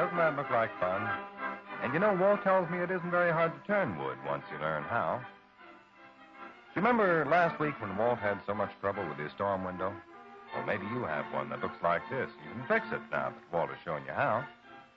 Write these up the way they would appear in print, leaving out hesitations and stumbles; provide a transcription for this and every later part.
doesn't that look like fun? And you know, Walt tells me it isn't very hard to turn wood once you learn how. Do you remember last week when Walt had so much trouble with his storm window? Well, maybe you have one that looks like this. You can fix it now that Walt has shown you how.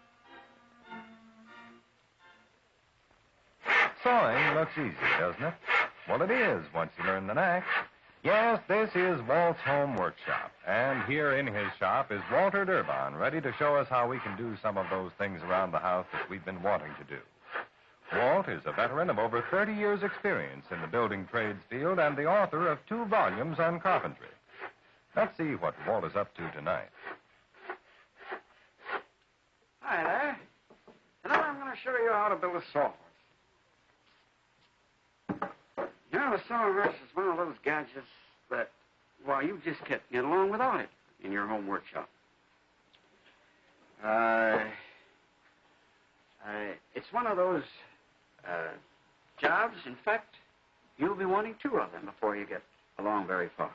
Sawing looks easy, doesn't it? Well, it is once you learn the knack. Yes, this is Walt's home workshop. And here in his shop is Walter Durbin, ready to show us how we can do some of those things around the house that we've been wanting to do. Walt is a veteran of over 30 years' experience in the building trades field and the author of 2 volumes on carpentry. Let's see what Walt is up to tonight. Hi there. Tonight I'm going to show you how to build a sawhorse. You know, the sawhorse is one of those gadgets that, well, you just can't get along without it in your home workshop. It's one of those jobs, in fact, you'll be wanting 2 of them before you get along very far.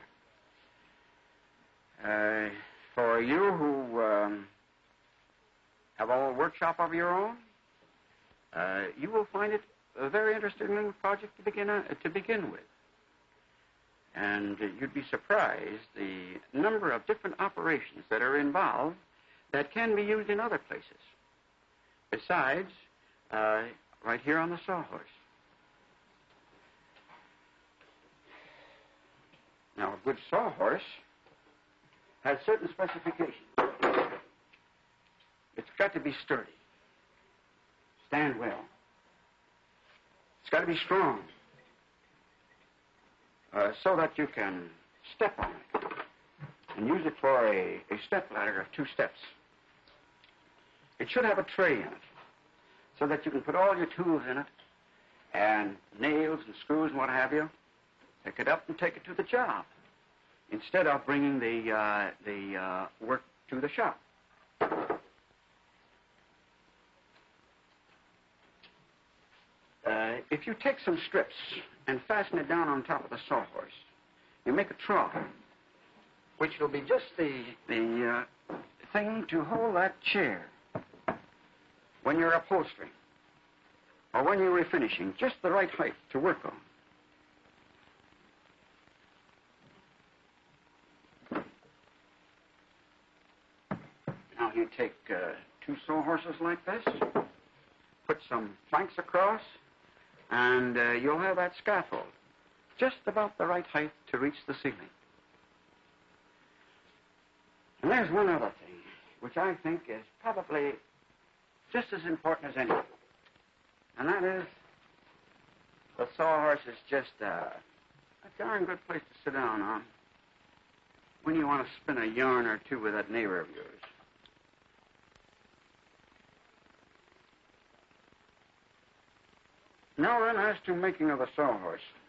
For you who have a workshop of your own, you will find it a very interesting little project to begin with. And you'd be surprised the number of different operations that are involved that can be used in other places. Besides, right here on the sawhorse. Now, a good sawhorse has certain specifications. It's got to be sturdy, stand well. It's got to be strong, so that you can step on it and use it for a step ladder of 2 steps. It should have a tray in it, so that you can put all your tools in it, and nails and screws and what have you. Pick it up and take it to the job, instead of bringing the work to the shop. If you take some strips and fasten it down on top of the sawhorse, you make a trough, which will be just the thing to hold that chair when you're upholstering or when you're refinishing, just the right height to work on. Now you take 2 sawhorses like this, put some planks across, and you'll have that scaffold just about the right height to reach the ceiling. And there's one other thing, which I think is probably just as important as anything. And that is, the sawhorse is just a darn good place to sit down on when you want to spin a yarn or 2 with that neighbor of yours. Now then, as to making of the sawhorse.